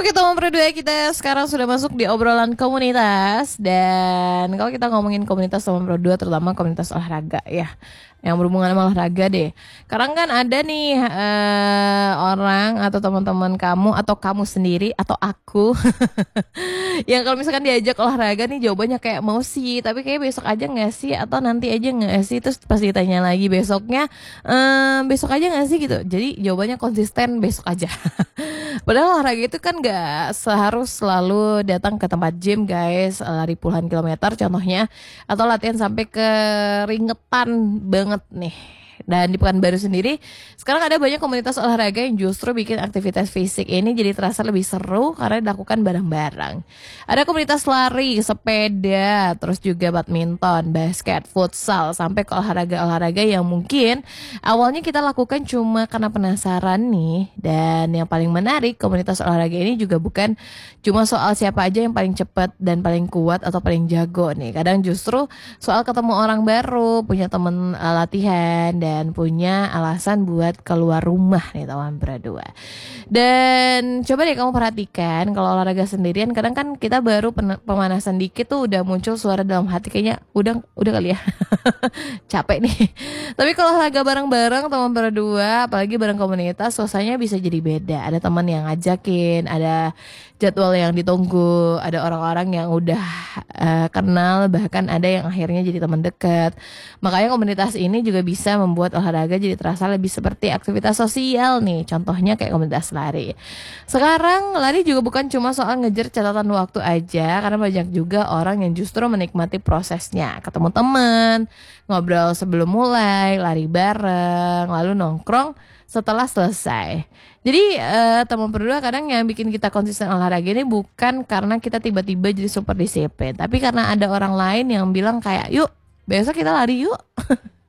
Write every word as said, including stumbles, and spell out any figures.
Oke, teman berdua, kita sekarang sudah masuk di obrolan komunitas. Dan kalau kita ngomongin komunitas teman berdua, terutama komunitas olahraga ya, yang berhubungan sama olahraga deh. Sekarang kan ada nih eh, orang atau teman-teman kamu atau kamu sendiri atau aku yang kalau misalkan diajak olahraga nih jawabannya kayak mau sih, tapi kayak besok aja nggak sih, atau nanti aja nggak sih. Terus pasti ditanya lagi besoknya, ehm, besok aja nggak sih gitu. Jadi jawabannya konsisten besok aja. Padahal olahraga itu kan gak seharus selalu datang ke tempat gym guys, lari puluhan kilometer contohnya, atau latihan sampai keringetan banget nih. Dan di Pekanbaru sendiri sekarang ada banyak komunitas olahraga yang justru bikin aktivitas fisik ini jadi terasa lebih seru karena dilakukan bareng-bareng. Ada komunitas lari, sepeda, terus juga badminton, basket, futsal, sampai ke olahraga-olahraga yang mungkin awalnya kita lakukan cuma karena penasaran nih. Dan yang paling menarik, komunitas olahraga ini juga bukan cuma soal siapa aja yang paling cepat dan paling kuat atau paling jago nih. Kadang justru soal ketemu orang baru, punya temen uh, latihan, dan punya alasan buat keluar rumah nih teman berdua. Dan coba deh kamu perhatikan, kalau olahraga sendirian kadang kan kita baru pen- pemanasan dikit tuh udah muncul suara dalam hati kayaknya udah udah kali ya. Capek nih. Tapi kalau olahraga bareng-bareng teman berdua, apalagi bareng komunitas, suasananya bisa jadi beda. Ada teman yang ngajakin, ada jadwal yang ditunggu, ada orang-orang yang udah uh, kenal, bahkan ada yang akhirnya jadi teman dekat. Makanya komunitas ini juga bisa membuat olahraga jadi terasa lebih seperti aktivitas sosial nih. Contohnya kayak komunitas lari. Sekarang lari juga bukan cuma soal ngejar catatan waktu aja, karena banyak juga orang yang justru menikmati prosesnya. Ketemu teman, ngobrol sebelum mulai, lari bareng, lalu nongkrong setelah selesai. Jadi uh, teman berdua kadang yang bikin kita konsisten olahraga ini bukan karena kita tiba-tiba jadi super disiplin, tapi karena ada orang lain yang bilang kayak yuk besok kita lari yuk.